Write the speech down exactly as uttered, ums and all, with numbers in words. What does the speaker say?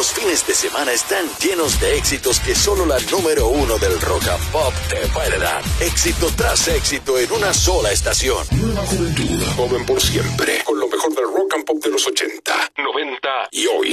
Los fines de semana están llenos de éxitos que solo la número uno del rock and pop te puede dar. Éxito tras éxito en una sola estación. Nueva juventud, joven por siempre, con lo mejor del rock and pop de los ochenta, noventa y hoy.